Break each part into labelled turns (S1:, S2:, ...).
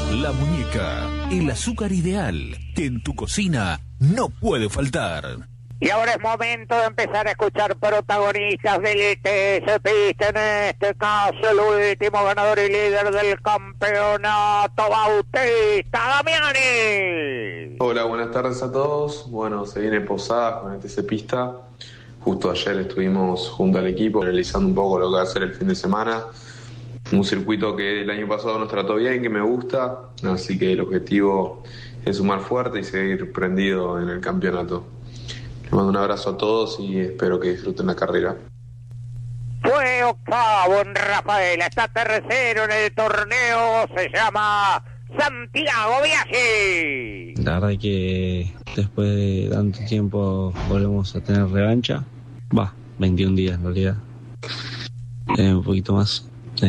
S1: La muñeca, el azúcar ideal que en tu cocina no puede faltar.
S2: Y ahora es momento de empezar a escuchar protagonistas del TC Pista, en este caso el último ganador y líder del campeonato, Bautista Damiani.
S3: Hola, buenas tardes a todos. Bueno, se viene Posadas con el TC Pista. Justo ayer estuvimos junto al equipo realizando un poco lo que va a ser el fin de semana. Un circuito que el año pasado nos trató bien, que me gusta, así que el objetivo es sumar fuerte y seguir prendido en el campeonato. Les mando un abrazo a todos y espero que disfruten la carrera.
S2: Fue octavo en Rafaela, está tercero en el torneo, se llama Santiago Biaggi.
S4: La verdad que después de tanto tiempo volvemos a tener revancha. 21 días en realidad. Un poquito más.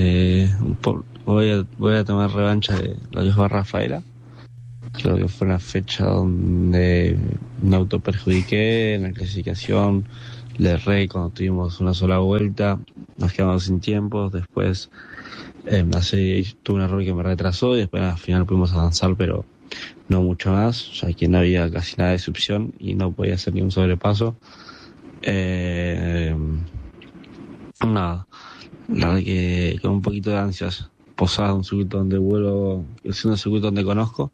S4: Voy a tomar revancha de la que fue Rafaela. Creo que fue una fecha donde me autoperjudiqué en la clasificación, le erré cuando tuvimos una sola vuelta, nos quedamos sin tiempo, después tuve un error que me retrasó y después al final pudimos avanzar, pero no mucho más, ya que no había casi nada de succión y no podía hacer ni un sobrepaso. Nada, la verdad que con un poquito de ansias. Posada, un circuito donde vuelvo, es un circuito donde conozco.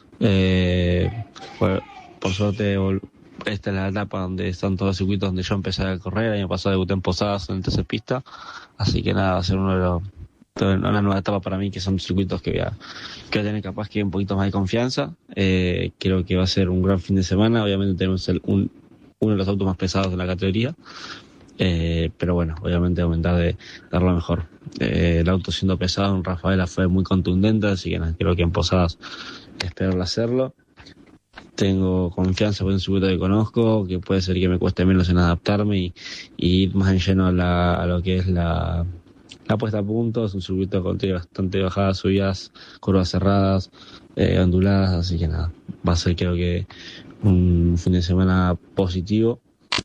S4: Por suerte esta es la etapa donde están todos los circuitos donde yo empecé a correr. El año pasado debuté en Posadas en el TC Pista, así que nada, va a ser una nueva etapa para mí, que son circuitos que voy a tener capaz que un poquito más de confianza. Creo que va a ser un gran fin de semana. Obviamente tenemos uno de los autos más pesados de la categoría, pero bueno, obviamente aumentar de dar lo mejor. El auto siendo pesado en Rafaela fue muy contundente, así que creo que en Posadas espero hacerlo. Tengo confianza por un circuito que conozco, que puede ser que me cueste menos en adaptarme y ir más en lleno a lo que es la puesta a punto. Es un circuito con bastante bajadas, subidas, curvas cerradas, onduladas, así que nada, va a ser creo que un fin de semana positivo,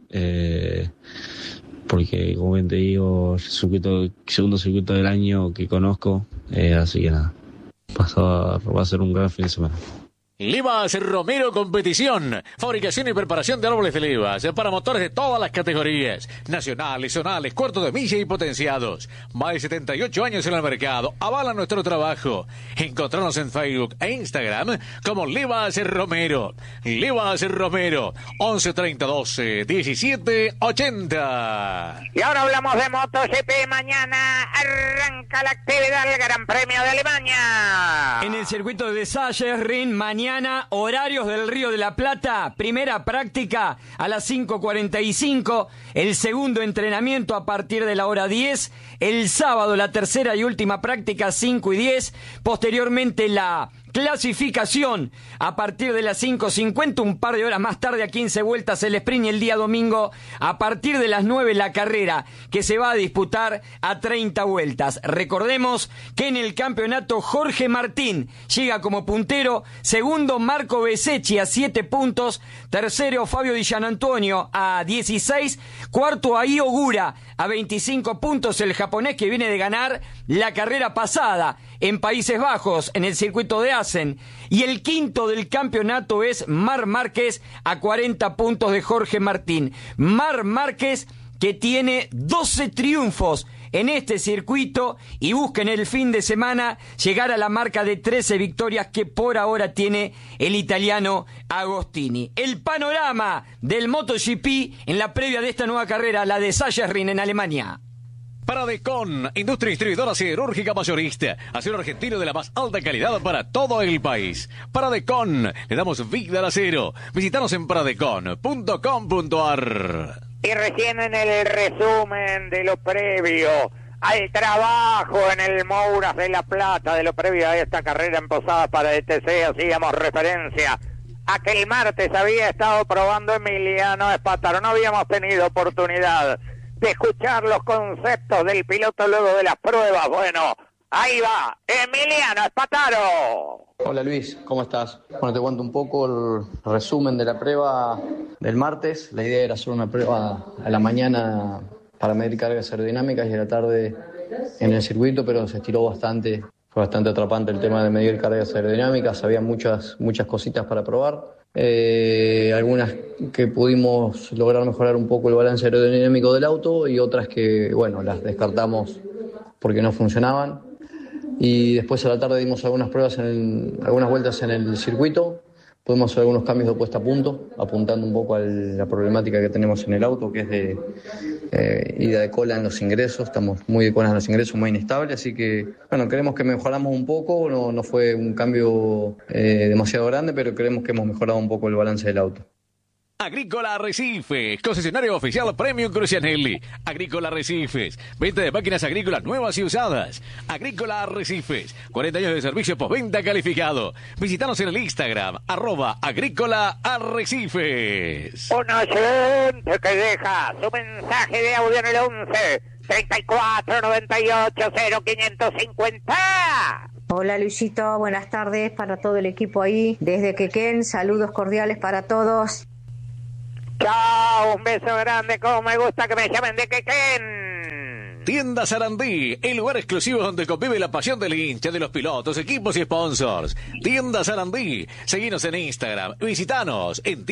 S4: porque como bien te digo, segundo circuito del año que conozco, así que nada, va a ser un gran fin de semana.
S5: Livas Romero Competición, fabricación y preparación de árboles de levas para motores de todas las categorías, nacionales, zonales, cuartos de milla y potenciados. Más de 78 años en el mercado, avala nuestro trabajo. Encontrarnos en Facebook e Instagram como Livas Romero. Livas Romero, 11 30 12 17 80.
S2: Y ahora hablamos de MotoGP. Mañana arranca la actividad del Gran Premio de Alemania.
S6: En el circuito de Sachsenring, mañana, horarios del Río de la Plata, primera práctica a las 5:45, el segundo entrenamiento a partir de la hora 10, el sábado la tercera y última práctica 5:10, posteriormente la clasificación a partir de las 5:50, un par de horas más tarde a 15 vueltas el sprint, y el día domingo a partir de las 9 la carrera, que se va a disputar a 30 vueltas. Recordemos que en el campeonato Jorge Martín llega como puntero, segundo Marco Bezzecchi a 7 puntos, tercero Fabio Di Gianantonio a 16, cuarto Ai Ogura a 25 puntos, el japonés que viene de ganar la carrera pasada en Países Bajos, en el circuito de Assen. Y el quinto del campeonato es Marc Márquez a 40 puntos de Jorge Martín. Marc Márquez, que tiene 12 triunfos en este circuito y busca en el fin de semana llegar a la marca de 13 victorias que por ahora tiene el italiano Agostini. El panorama del MotoGP en la previa de esta nueva carrera, la de Sachsenring en Alemania.
S5: Paradecon, industria distribuidora siderúrgica mayorista, acero argentino de la más alta calidad para todo el país. Paradecon, le damos vida al acero. Visítanos en paradecon.com.ar.
S2: Y recién en el resumen de lo previo al trabajo en el Mouras de La Plata, de lo previo a esta carrera en Posadas para ETC, hacíamos referencia a que el martes había estado probando Emiliano Espátaro. No habíamos tenido oportunidad de escuchar los conceptos del piloto luego de las pruebas. Bueno, ahí va, Emiliano Espátaro.
S7: Hola Luis, ¿cómo estás? Bueno, te cuento un poco el resumen de la prueba del martes. La idea era hacer una prueba a la mañana para medir cargas aerodinámicas y a la tarde en el circuito, pero se estiró bastante Fue bastante atrapante el tema de medir cargas aerodinámicas, había muchas cositas para probar. Algunas que pudimos lograr mejorar un poco el balance aerodinámico del auto y otras que, bueno, las descartamos porque no funcionaban. Y después a la tarde dimos algunas vueltas en el circuito. Pudimos hacer algunos cambios de puesta a punto, apuntando un poco a la problemática que tenemos en el auto, que es de ida de cola en los ingresos. Estamos muy de cola en los ingresos, muy inestable, así que, bueno, creemos que mejoramos un poco. No fue un cambio demasiado grande, pero creemos que hemos mejorado un poco el balance del auto.
S5: Agrícola Arrecifes, concesionario oficial Premium Crucianelli. Agrícola Arrecifes, venta de máquinas agrícolas nuevas y usadas. Agrícola Arrecifes, 40 años de servicio postventa calificado. Visítanos en el Instagram, @Agrícola Arrecifes.
S2: Un oyente que deja su mensaje de audio en el 11 34 98 0550.
S8: Hola Luisito, buenas tardes para todo el equipo ahí. Desde Quequén, saludos cordiales para todos.
S2: Chao, un beso grande, como me gusta que me llamen de Quequén.
S5: Tienda Sarandí, el lugar exclusivo donde convive la pasión del hincha, de los pilotos, equipos y sponsors. Tienda Sarandí, seguinos en Instagram, visitanos en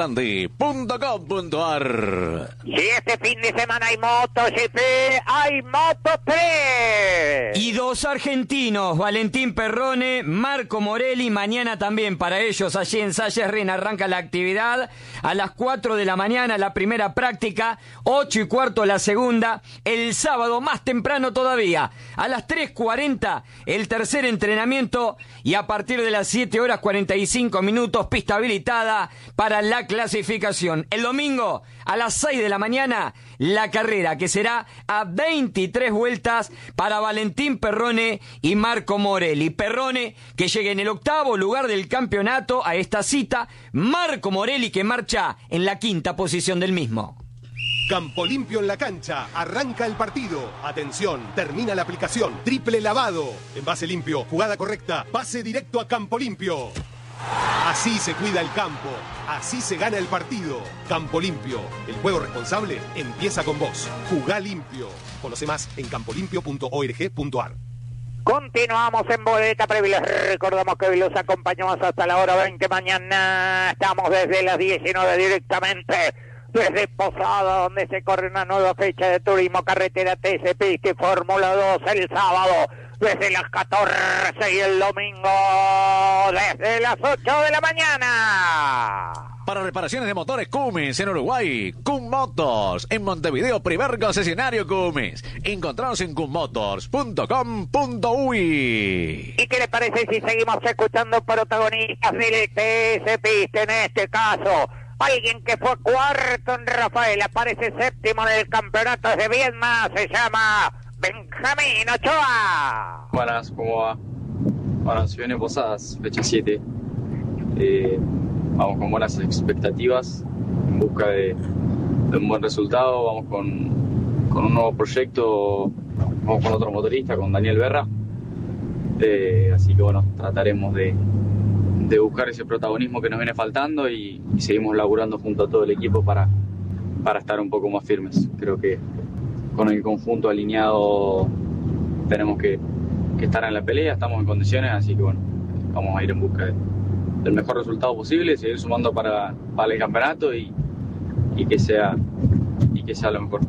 S5: tiendasarandí.com.ar.
S2: Si este fin de semana hay MotoGP, hay Moto3.
S6: Y 2 argentinos, Valentín Perrone, Marco Morelli, mañana también para ellos allí en Salles-Rin arranca la actividad. A las 4 de la mañana la primera práctica, 8:15 la segunda, el sábado más temprano todavía, a las 3:40 el tercer entrenamiento y a partir de las 7:45 pista habilitada para la clasificación. El domingo a las 6 de la mañana la carrera que será a 23 vueltas para Valentín Perrone y Marco Morelli. Perrone que llega en el 8º lugar del campeonato a esta cita, Marco Morelli que marcha en la 5ª posición del mismo.
S9: Campo Limpio en la cancha, arranca el partido. Atención, termina la aplicación. Triple lavado. Envase limpio, jugada correcta, pase directo a Campo Limpio. Así se cuida el campo, así se gana el partido. Campo Limpio, el juego responsable empieza con vos. Jugá limpio. Conoce más en campolimpio.org.ar.
S2: Continuamos en Boleta Previa. Recordamos que hoy los acompañamos hasta la hora 20 mañana. Estamos desde las 19 directamente desde Posada, donde se corre una nueva fecha de turismo, carretera TC Pista y Fórmula 2 el sábado desde las 14 y el domingo desde las 8 de la mañana.
S5: Para reparaciones de motores Cummins en Uruguay, Cum Motors. En Montevideo, primer concesionario Cummins. Encontranos en cummotors.com.uy.
S2: ¿Y qué le parece si seguimos escuchando protagonistas del TC Pista en este caso? Alguien que fue cuarto en Rafael, aparece séptimo en el campeonato de Viedma, se llama Benjamín Ochoa.
S10: Buenas, ¿cómo va? Bueno, se viene Posadas, fecha 7. Vamos con buenas expectativas, en busca de un buen resultado. Vamos con un nuevo proyecto, vamos con otro motorista, con Daniel Berra. Así que bueno, trataremos de buscar ese protagonismo que nos viene faltando y seguimos laburando junto a todo el equipo para estar un poco más firmes. Creo que con el conjunto alineado tenemos que estar en la pelea, estamos en condiciones, así que bueno, vamos a ir en busca del mejor resultado posible, seguir sumando para el campeonato y que sea lo mejor.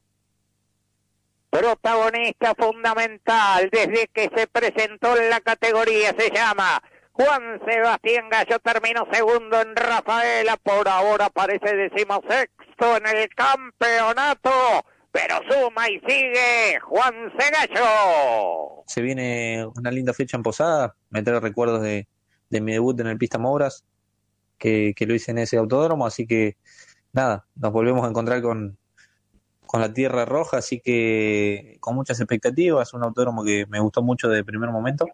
S2: Protagonista fundamental desde que se presentó en la categoría, se llama Juan Sebastián Gallo, terminó segundo en Rafaela, por ahora parece 16º en el campeonato, pero suma y sigue Juan C. Gallo.
S11: Se viene una linda fecha en Posada, me trae recuerdos de mi debut en el Pista Mouras, que lo hice en ese autódromo, así que nada, nos volvemos a encontrar con la Tierra Roja, así que con muchas expectativas, un autódromo que me gustó mucho de primer momento.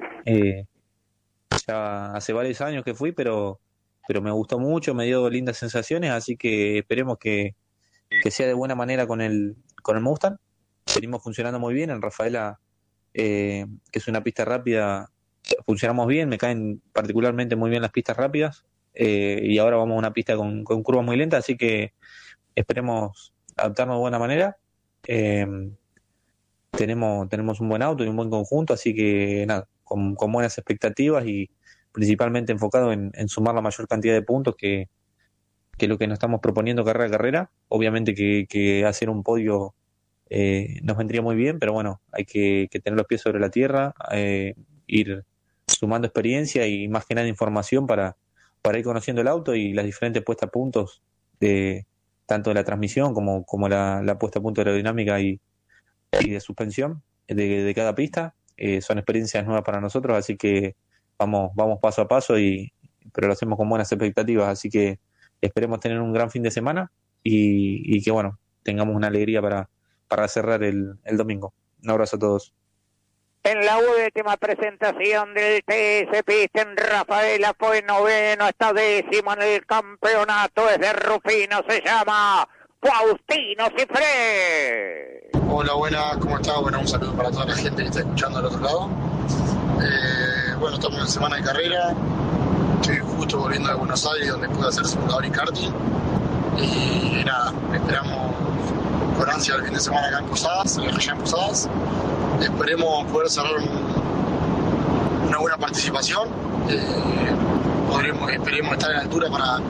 S11: Ya hace varios años que fui, pero me gustó mucho, me dio lindas sensaciones, así que esperemos que sea de buena manera con el Mustang. Venimos funcionando muy bien en Rafaela, que es una pista rápida, funcionamos bien, me caen particularmente muy bien las pistas rápidas, y ahora vamos a una pista con curvas muy lentas, así que esperemos adaptarnos de buena manera. tenemos un buen auto y un buen conjunto, así que nada, con buenas expectativas y principalmente enfocado en sumar la mayor cantidad de puntos que lo que nos estamos proponiendo carrera a carrera. Obviamente que hacer un podio nos vendría muy bien, pero bueno, hay que tener los pies sobre la tierra, ir sumando experiencia y más que nada información para ir conociendo el auto y las diferentes puestas a puntos tanto de la transmisión como la puesta a punto aerodinámica y de suspensión de cada pista. Son experiencias nuevas para nosotros, así que vamos paso a paso, pero lo hacemos con buenas expectativas, así que esperemos tener un gran fin de semana y que bueno, tengamos una alegría para cerrar el domingo. Un abrazo a todos.
S2: En la última presentación del TS Pista en Rafaela fue noveno, está décimo en el campeonato, es de Rufino, se llama Faustino Cifré.
S12: Hola, buenas, ¿cómo estás? Bueno, un saludo para toda la gente que está escuchando al otro lado. Bueno, estamos en semana de carrera, estoy justo volviendo de Buenos Aires donde pude hacer simulador y karting. Y nada, esperamos con ansia el fin de semana acá en Posadas, allá en Posadas. Esperemos poder cerrar una buena participación. Esperemos estar a la altura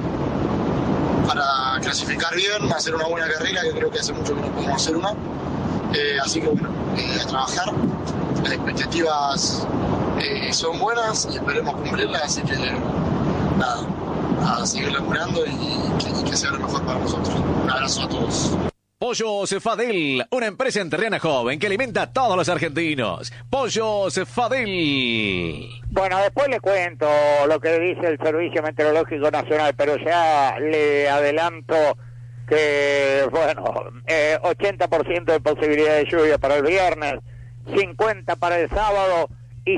S12: para clasificar bien, hacer una buena carrera, que creo que hace mucho que no podemos hacer una. Así que bueno, a trabajar. Las expectativas son buenas y esperemos cumplirlas, así que nada, a seguir laburando y que sea lo mejor para nosotros. Un abrazo a todos.
S5: Pollos Fadel, una empresa entrerriana joven que alimenta a todos los argentinos. Pollos Fadel.
S2: Bueno, después le cuento lo que dice el Servicio Meteorológico Nacional, pero ya le adelanto que, bueno, 80% de posibilidad de lluvia para el viernes, 50% para el sábado y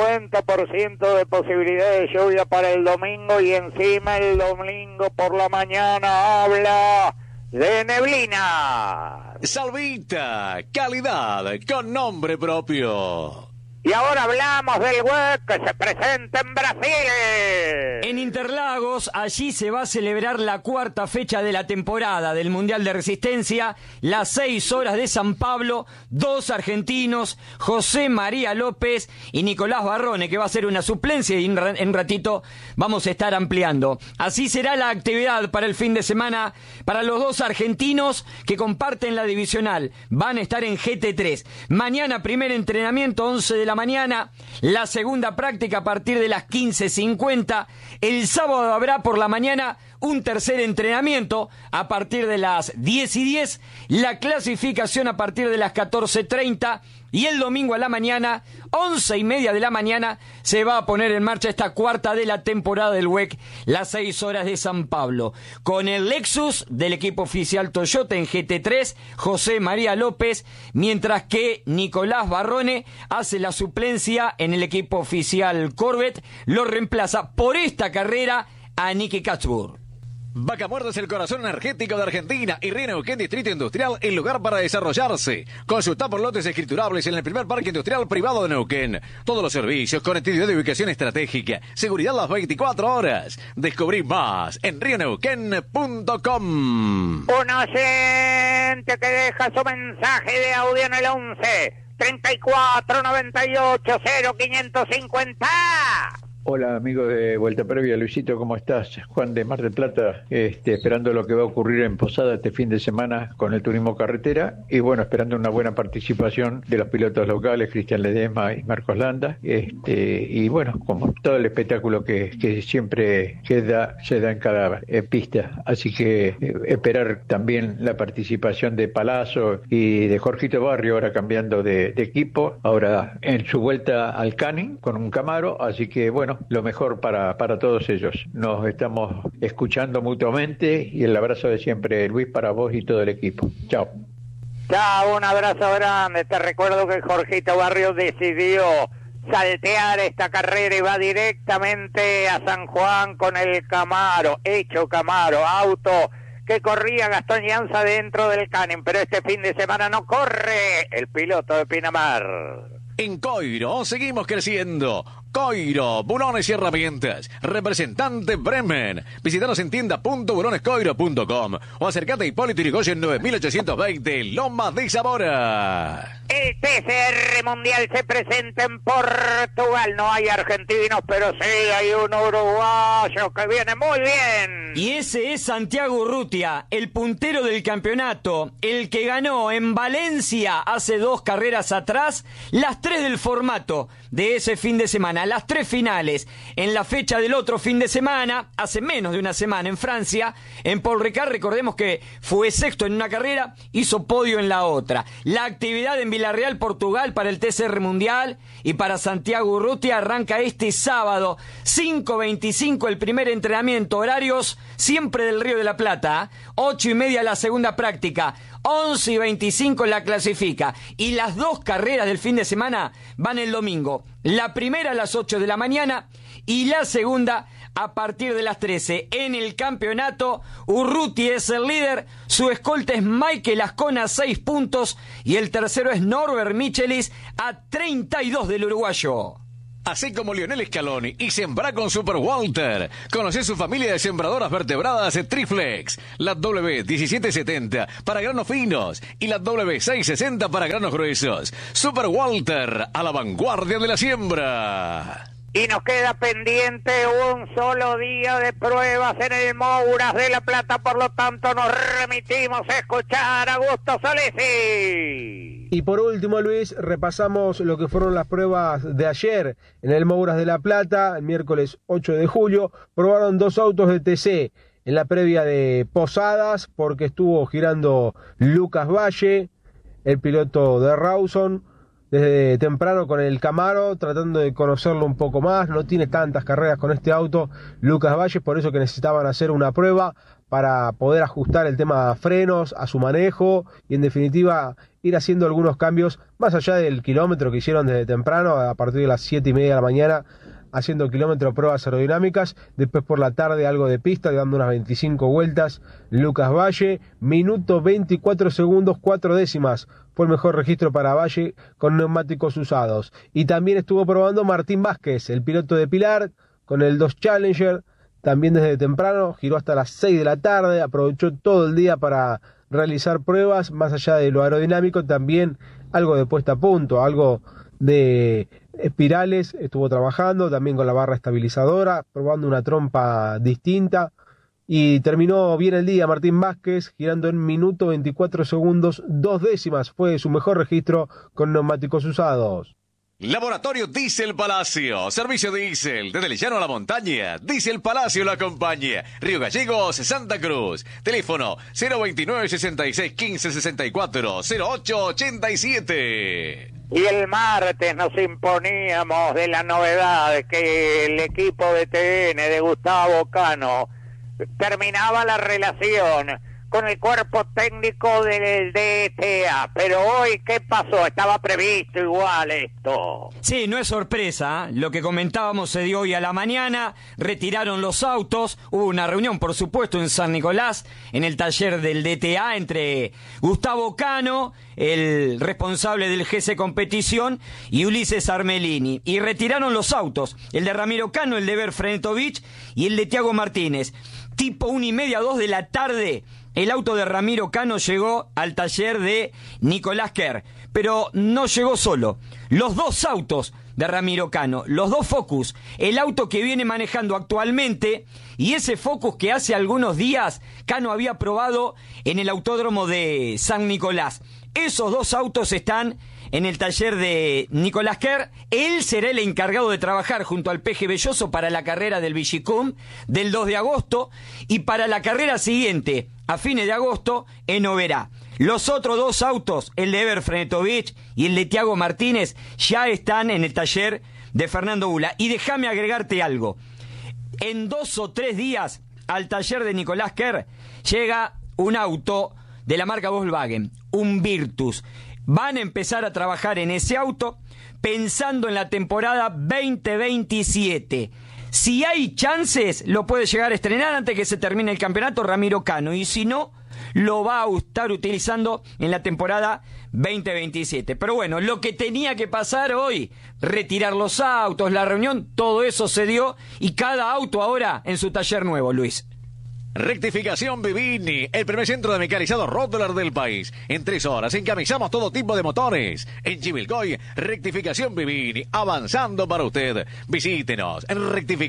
S2: 50% de posibilidad de lluvia para el domingo, y encima el domingo por la mañana habla de neblina.
S5: Salvita, calidad con nombre propio.
S2: Y ahora hablamos del WEC que se presenta en Brasil.
S6: En Interlagos, allí se va a celebrar la cuarta fecha de la temporada del Mundial de Resistencia, las 6 horas de San Pablo, 2 argentinos, José María López y Nicolás Barrone, que va a ser una suplencia y en ratito vamos a estar ampliando. Así será la actividad para el fin de semana para los 2 argentinos que comparten la divisional. Van a estar en GT3. Mañana primer entrenamiento, 11 de la mañana, la segunda práctica a partir de las 15:50. El sábado habrá por la mañana un tercer entrenamiento a partir de las 10:10, la clasificación a partir de las 14:30 y el domingo a la mañana, 11:30 de la mañana, se va a poner en marcha esta cuarta de la temporada del WEC, las 6 horas de San Pablo, con el Lexus del equipo oficial Toyota en GT3, José María López, mientras que Nicolás Barrone hace la suplencia en el equipo oficial Corvette, lo reemplaza por esta carrera a Nicky Katzburg.
S5: Vaca Muerta es el corazón energético de Argentina y Río Neuquén Distrito Industrial, el lugar para desarrollarse. Consulta por lotes escriturables en el primer parque industrial privado de Neuquén. Todos los servicios, conectividad de ubicación estratégica, seguridad las 24 horas. Descubrí más en rioneuquén.com.
S2: Un oyente que deja su mensaje de audio en el 11 34 98 0550.
S13: Hola amigos de Vuelta Previa, Luisito, ¿cómo estás? Juan de Mar del Plata, esperando lo que va a ocurrir en Posada este fin de semana con el turismo carretera y bueno, esperando una buena participación de los pilotos locales, Cristian Ledesma y Marcos Landa, y bueno, como todo el espectáculo que siempre se da en cada pista, así que esperar también la participación de Palazzo y de Jorgito Barrio, ahora cambiando de equipo, ahora en su vuelta al Canning con un Camaro, así que bueno, lo mejor para todos ellos. Nos estamos escuchando mutuamente y el abrazo de siempre, Luis, para vos y todo el equipo. Chao.
S2: Chao, un abrazo grande. Te recuerdo que Jorgito Barrio decidió saltear esta carrera y va directamente a San Juan con el Camaro, hecho Camaro, auto que corría Gastón Llanza dentro del Canning, pero este fin de semana no corre el piloto de Pinamar.
S5: En Coiro seguimos creciendo. Coiro, bulones y herramientas. Representante Bremen. Visítanos en tienda.bulonescoiro.com o acércate a Hipólito Yrigoyen 9820, Lomas de Zamora.
S2: El TCR Mundial se presenta en Portugal. No hay argentinos, pero sí hay un uruguayo que viene muy bien.
S6: Y ese es Santiago Urrutia, el puntero del campeonato, el que ganó en Valencia hace 2 carreras atrás, las 3 del formato de ese fin de semana, las 3 finales. En la fecha del otro fin de semana, hace menos de una semana en Francia, en Paul Ricard, recordemos que fue sexto en una carrera, hizo podio en la otra. La actividad en Villarreal, Portugal, para el TCR Mundial y para Santiago Urrutia arranca este sábado, 5:25 el primer entrenamiento, horarios siempre del Río de la Plata, 8:30 la segunda práctica, 11:25 la clasifica, y las 2 carreras del fin de semana van el domingo. La primera a las 8 de la mañana y la segunda a partir de las 13. En el campeonato, Urrutia es el líder, su escolta es Michael Ascona, 6 puntos, y el tercero es Norbert Michelis a 32 del uruguayo.
S5: Así como Lionel Scaloni y sembrá con Super Walter. Conocé su familia de sembradoras vertebradas Triflex. La W1770 para granos finos y la W660 para granos gruesos. Super Walter, a la vanguardia de la siembra.
S2: Y nos queda pendiente un solo día de pruebas en el Mouras de la Plata, por lo tanto nos remitimos a escuchar a Augusto Solesi.
S14: Y por último, Luis, repasamos lo que fueron las pruebas de ayer en el Mouras de la Plata, el miércoles 8 de julio. Probaron 2 autos de TC en la previa de Posadas, porque estuvo girando Lucas Valle, el piloto de Rawson, desde temprano con el Camaro, tratando de conocerlo un poco más. No tiene tantas carreras con este auto Lucas Valle, por eso que necesitaban hacer una prueba para poder ajustar el tema frenos a su manejo y en definitiva ir haciendo algunos cambios más allá del kilómetro que hicieron desde temprano, a partir de las 7:30 de la mañana, haciendo kilómetro pruebas aerodinámicas. Después por la tarde algo de pista, dando unas 25 vueltas. Lucas Valle, minuto 24 segundos 4 décimas. Fue el mejor registro para Valle con neumáticos usados. Y también estuvo probando Martín Vázquez, el piloto de Pilar, con el 2 Challenger. También desde temprano, giró hasta las 6 de la tarde, aprovechó todo el día para realizar pruebas, más allá de lo aerodinámico, también algo de puesta a punto, algo de espirales, estuvo trabajando, también con la barra estabilizadora, probando una trompa distinta, y terminó bien el día Martín Vázquez, girando en minuto 24 segundos 2 décimas, fue su mejor registro con neumáticos usados.
S5: Laboratorio Diesel Palacio, servicio diésel, desde el llano a la montaña, Diesel Palacio lo acompaña, Río Gallegos, Santa Cruz, teléfono 029 66 15 64 08 87.
S2: Y el martes nos imponíamos de la novedad que el equipo de TN de Gustavo Cano terminaba la relación con el cuerpo técnico del DTA, pero hoy, ¿qué pasó? Estaba previsto igual esto.
S6: Sí, no es sorpresa, lo que comentábamos se dio hoy a la mañana, retiraron los autos, hubo una reunión, por supuesto, en San Nicolás, en el taller del DTA, entre Gustavo Cano, el responsable del GC Competición, y Ulises Armelini, y retiraron los autos, el de Ramiro Cano, el de Ber Frenetovich y el de Tiago Martínez. Tipo 1:30, 2 de la tarde, el auto de Ramiro Cano llegó al taller de Nicolás Kerr, pero no llegó solo. Los 2 autos de Ramiro Cano, los 2 Focus, el auto que viene manejando actualmente y ese Focus que hace algunos días Cano había probado en el autódromo de San Nicolás. Esos 2 autos están en el taller de Nicolás Kerr. Él será el encargado de trabajar junto al Peje Belloso para la carrera del Vigicum del 2 de agosto y para la carrera siguiente, a fines de agosto, en Oberá. Los otros 2 autos, el de Eber Frenetovich y el de Tiago Martínez, ya están en el taller de Fernando Bula. Y déjame agregarte algo. En 2 o 3 días, al taller de Nicolás Kerr, llega un auto de la marca Volkswagen, un Virtus. Van a empezar a trabajar en ese auto pensando en la temporada 2027. Si hay chances, lo puede llegar a estrenar antes que se termine el campeonato Ramiro Cano. Y si no, lo va a estar utilizando en la temporada 2027. Pero bueno, lo que tenía que pasar hoy, retirar los autos, la reunión, todo eso se dio y cada auto ahora en su taller nuevo, Luis.
S5: Rectificación Vivini, el primer centro de mecanizado Rotterdam del país. En 3 horas encamisamos todo tipo de motores. En Chivilcoy, Rectificación Vivini, avanzando para usted. Visítenos en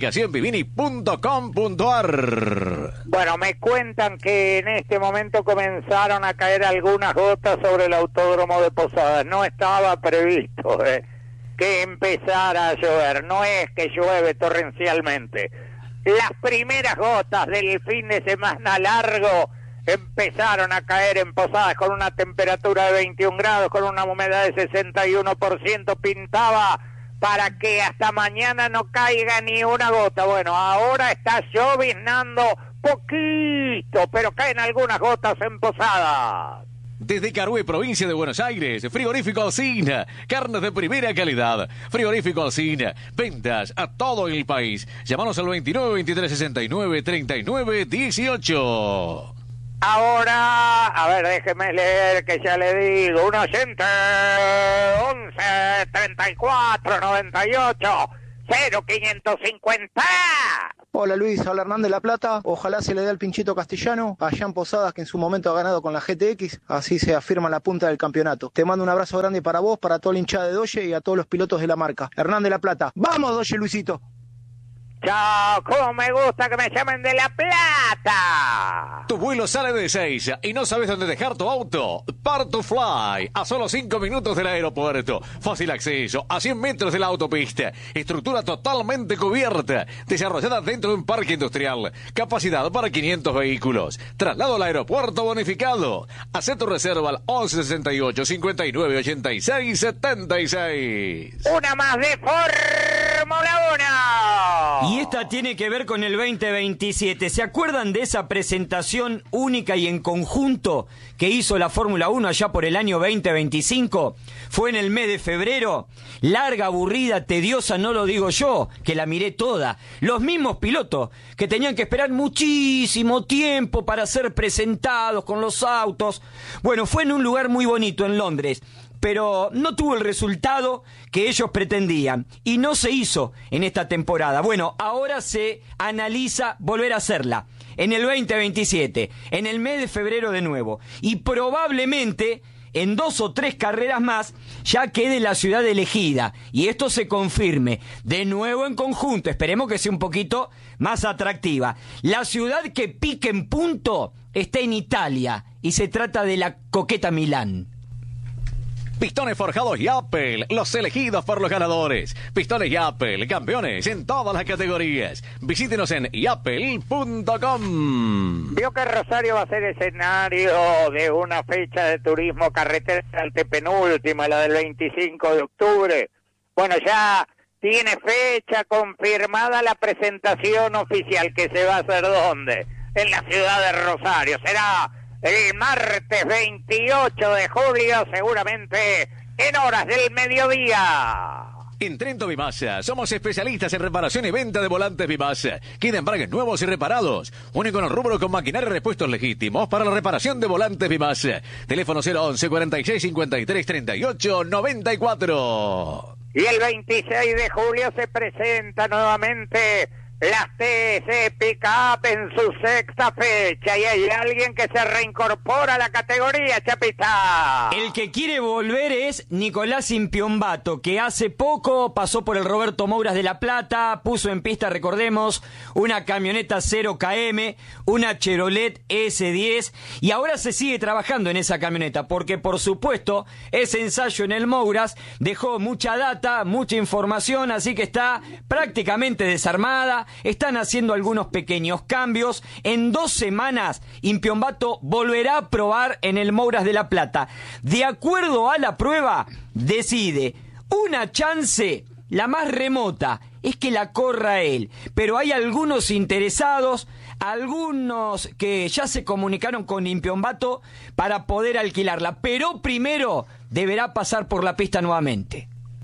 S5: rectificacionvivini.com.ar.
S2: Bueno, me cuentan que en este momento comenzaron a caer algunas gotas sobre el autódromo de Posadas. No estaba previsto que empezara a llover. No es que llueve torrencialmente. Las primeras gotas del fin de semana largo empezaron a caer en Posadas con una temperatura de 21 grados, con una humedad de 61%, pintaba para que hasta mañana no caiga ni una gota. Bueno, ahora está lloviznando poquito, pero caen algunas gotas en Posadas.
S5: Desde Carué, provincia de Buenos Aires, Frigorífico Alsina, carnes de primera calidad. Frigorífico Alsina, ventas a todo el país. Llámanos al 29 23 69 39 18.
S2: Ahora, a ver, déjeme leer que ya le digo, un oyente, 11 34 98 0550.
S15: Hola Luis, habla Hernán de La Plata. Ojalá se le dé al Pinchito Castellano, allá en Posadas, que en su momento ha ganado con la GTX, así se afirma la punta del campeonato. Te mando un abrazo grande para vos, para toda la hinchada de Doye y a todos los pilotos de la marca. Hernán de La Plata. ¡Vamos, Doye, Luisito!
S2: Chao, cómo me gusta que me llamen de La Plata.
S5: Tu vuelo sale de Ezeiza y no sabes dónde dejar tu auto. Part2Fly, a solo 5 minutos del aeropuerto. Fácil acceso, a 100 metros de la autopista. Estructura totalmente cubierta, desarrollada dentro de un parque industrial. Capacidad para 500 vehículos. Traslado al aeropuerto bonificado. Haz tu reserva al 1168 59 86 76.
S2: Una más de Fórmula 1.
S6: Y esta tiene que ver con el 2027. ¿Se acuerdan de esa presentación única y en conjunto que hizo la Fórmula 1 allá por el año 2025? Fue en el mes de febrero. Larga, aburrida, tediosa, no lo digo yo, que la miré toda. Los mismos pilotos que tenían que esperar muchísimo tiempo para ser presentados con los autos. Bueno, fue en un lugar muy bonito, en Londres, pero no tuvo el resultado que ellos pretendían y no se hizo en esta temporada. Bueno, ahora se analiza volver a hacerla en el 2027, en el mes de febrero de nuevo, y probablemente en 2 o 3 carreras más ya quede la ciudad elegida y esto se confirme de nuevo en conjunto. Esperemos que sea un poquito más atractiva. La ciudad que pique en punto está en Italia y se trata de la coqueta Milán.
S5: Pistones forjados Yapel, los elegidos por los ganadores. Pistones Yapel, campeones en todas las categorías. Visítenos en yapel.com.
S2: Vio que Rosario va a ser escenario de una fecha de turismo carretera antepenúltima, la del 25 de octubre. Bueno, ya tiene fecha confirmada la presentación oficial, que se va a hacer ¿dónde? En la ciudad de Rosario. Será el martes 28 de julio, seguramente en horas del mediodía.
S5: En Trento Bimasa, somos especialistas en reparación y venta de volantes Bimasa. Queda embragues nuevos y reparados. Único en el rubro con maquinaria y repuestos legítimos para la reparación de volantes Bimasa. Teléfono 011 46 53 38 94.
S2: Y el 26 de julio se presenta nuevamente las TC Pickup en su 6ª fecha y hay alguien que se reincorpora a la categoría, Chapita.
S6: El que quiere volver es Nicolás Impiombato, que hace poco pasó por el Roberto Mouras de La Plata, puso en pista, recordemos, una camioneta 0KM, una Chevrolet S10 y ahora se sigue trabajando en esa camioneta porque, por supuesto, ese ensayo en el Mouras dejó mucha data, mucha información, así que está prácticamente desarmada. Están haciendo algunos pequeños cambios. En 2 semanas, Impiombato volverá a probar en el Mouras de La Plata. De acuerdo a la prueba, decide una chance, la más remota, es que la corra él. Pero hay algunos interesados, algunos que ya se comunicaron con Impiombato para poder alquilarla. Pero primero deberá pasar por la pista nuevamente.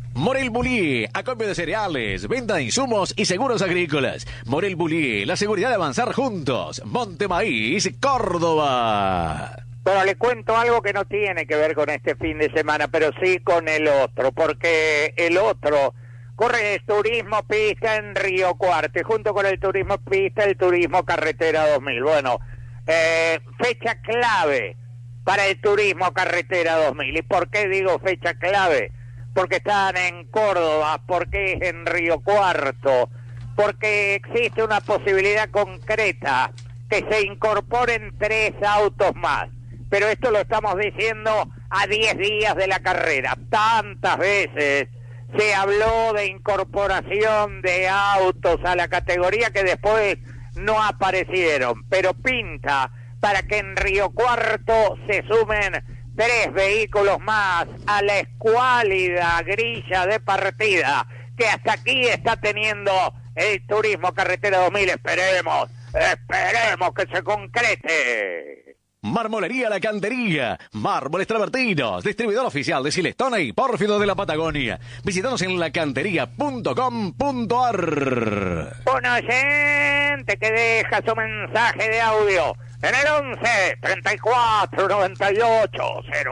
S5: Morel Bullier, acopio de cereales, venta de insumos y seguros agrícolas. Morel Bullier, la seguridad de avanzar juntos. Montemaíz, Córdoba.
S2: Pero le cuento algo que no tiene que ver con este fin de semana, pero sí con el otro, porque el otro corre el turismo pista en Río Cuarto, y junto con el turismo pista, el turismo carretera 2000. Bueno, fecha clave para el turismo carretera 2000. ¿Y por qué digo fecha clave? Porque están en Córdoba, porque es en Río Cuarto, porque existe una posibilidad concreta que se incorporen 3 autos más. Pero esto lo estamos diciendo a 10 días de la carrera. Tantas veces se habló de incorporación de autos a la categoría que después no aparecieron. Pero pinta para que en Río Cuarto se sumen 3 vehículos más a la escuálida grilla de partida que hasta aquí está teniendo el turismo carretera 2000. Esperemos que se concrete.
S5: Marmolería La Cantería, mármoles travertinos, distribuidor oficial de Silestone y Pórfido de la Patagonia. Visítanos en lacantería.com.ar.
S2: Un oyente que deja su mensaje de audio en el 11 34 98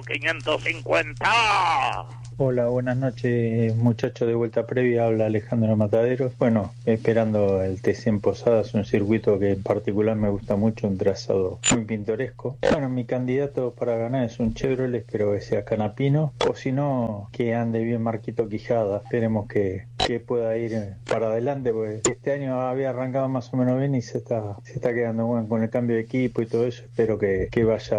S2: 0550.
S16: Hola, buenas noches, muchachos de Vuelta Previa, habla Alejandro Mataderos. Bueno, esperando el TC en Posadas, un circuito que en particular me gusta mucho, un trazado muy pintoresco. Bueno, mi candidato para ganar es un Chevrolet, espero que sea Canapino, o si no, que ande bien Marquito Quijada. Esperemos que pueda ir para adelante, porque este año había arrancado más o menos bien y se está quedando bueno con el cambio de equipo y todo eso. Espero que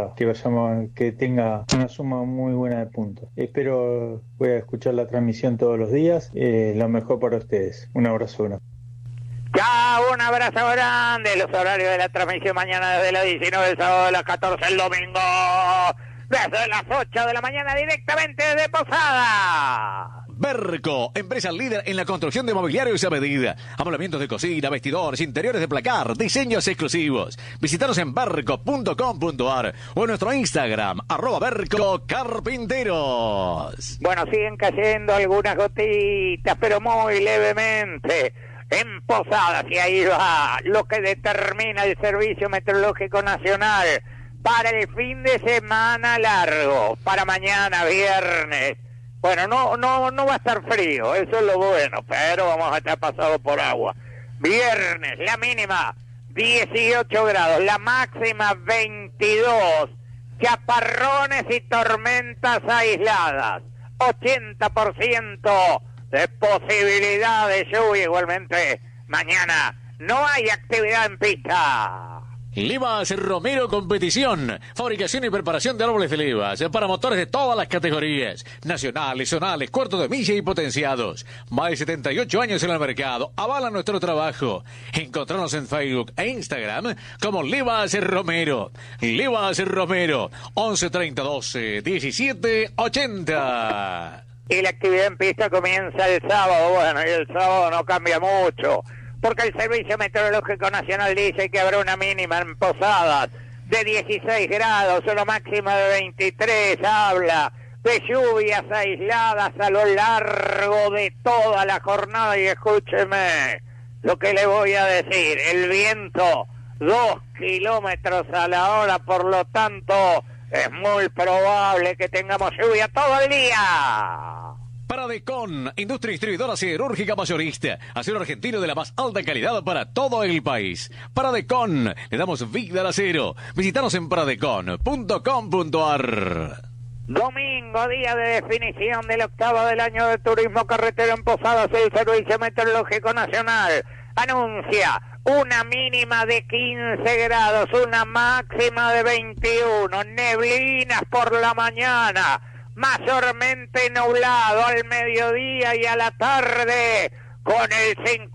S16: tenga una suma muy buena de puntos. Espero. Voy a escuchar la transmisión todos los días. Lo mejor para ustedes. Un abrazo grande.
S2: Chao, un abrazo grande. Los horarios de la transmisión mañana desde las 19, el sábado de las 14, el domingo desde las 8 de la mañana directamente desde Posada.
S5: Berco, empresa líder en la construcción de mobiliarios a medida. Amoblamientos de cocina, vestidores, interiores de placar, diseños exclusivos. Visítanos en berco.com.ar o en nuestro Instagram, @bercocarpinteros.
S2: Bueno, siguen cayendo algunas gotitas, pero muy levemente en Posadas, y ahí va lo que determina el Servicio Meteorológico Nacional para el fin de semana largo, para mañana viernes. Bueno, no va a estar frío, eso es lo bueno, pero vamos a estar pasados por agua. Viernes, la mínima 18 grados, la máxima 22, chaparrones y tormentas aisladas, 80% de posibilidad de lluvia. Igualmente, mañana no hay actividad en pista.
S5: Livas Romero Competición, fabricación y preparación de árboles de Livas para motores de todas las categorías, nacionales, zonales, cuartos de milla y potenciados. Más de 78 años en el mercado, avala nuestro trabajo. Encontrarnos en Facebook e Instagram como Livas Romero. Livas Romero, 11 30 12 17 80.
S2: Y la actividad en pista comienza el sábado. Bueno, y el sábado no cambia mucho, porque el Servicio Meteorológico Nacional dice que habrá una mínima en Posadas de 16 grados, una máxima de 23. Habla de lluvias aisladas a lo largo de toda la jornada. Y escúcheme lo que le voy a decir: el viento 2 kilómetros a la hora, por lo tanto es muy probable que tengamos lluvia todo el día.
S5: Paradecon, industria distribuidora siderúrgica mayorista, acero argentino de la más alta calidad para todo el país. Paradecon, le damos vida al acero. Visítanos en paradecon.com.ar.
S2: Domingo, día de definición del octavo del año de turismo carretera en Posadas. El Servicio Meteorológico Nacional anuncia una mínima de 15 grados, una máxima de 21, neblinas por la mañana, mayormente nublado al mediodía y a la tarde, con el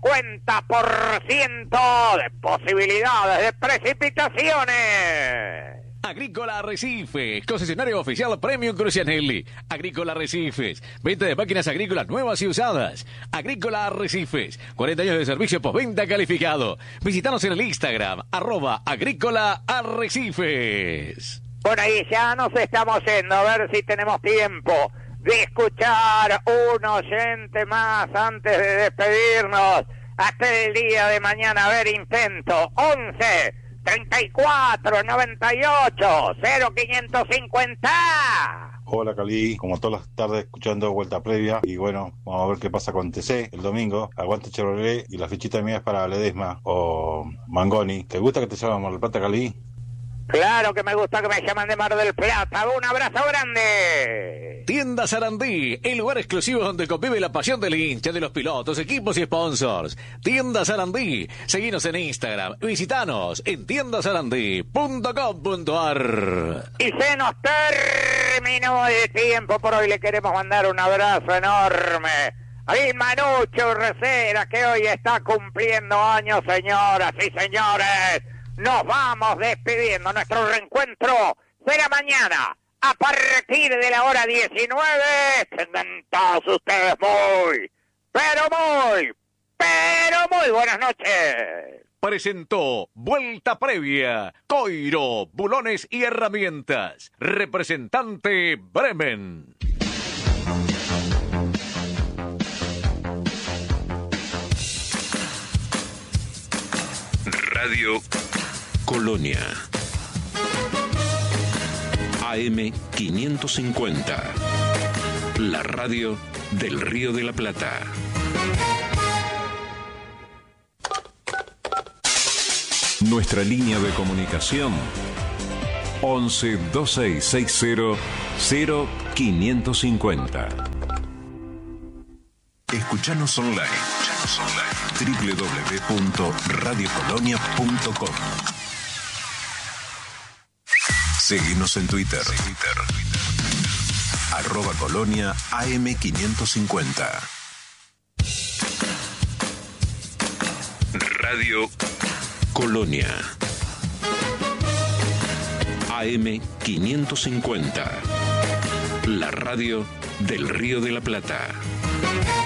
S2: 50% de posibilidades de precipitaciones.
S5: Agrícola Arrecifes, concesionario oficial Premium Crucianelli. Agrícola Arrecifes, venta de máquinas agrícolas nuevas y usadas. Agrícola Arrecifes, 40 años de servicio postventa calificado. Visítanos en el Instagram, @Agrícola Arrecifes.
S2: Por ahí ya nos estamos yendo, a ver si tenemos tiempo de escuchar un oyente más antes de despedirnos. Hasta el día de mañana, a ver, intento. 11 34 98 0550.
S17: Hola Cali, como todas las tardes escuchando Vuelta Previa y bueno, vamos a ver qué pasa con TC el domingo. Aguante Chevrolet y la fichita mía es para Ledesma o Mangoni. ¿Te gusta que te llamen Mar del Plata, Cali?
S2: Claro que me gusta que me llaman de Mar del Plata. Un abrazo grande.
S5: Tienda Sarandí, el lugar exclusivo donde convive la pasión del hincha, de los pilotos, equipos y sponsors. Tienda Sarandí, seguinos en Instagram, visitanos en tiendasarandí.com.ar.
S2: Y se nos terminó el tiempo por hoy. Le queremos mandar un abrazo enorme a Manucho Recera, que hoy está cumpliendo años, señoras y señores. Nos vamos despidiendo. Nuestro reencuentro será mañana a partir de la hora 19. Tengan todos ustedes muy buenas noches.
S5: Presentó Vuelta Previa, Coiro, Bulones y Herramientas. Representante Bremen.
S1: Radio Colonia. AM 550. La radio del Río de la Plata. Nuestra línea de comunicación 11 2660 0550. Escuchanos online www.radiocolonia.com. Seguinos en Twitter. @Colonia AM550. Radio Colonia AM550. La radio del Río de la Plata.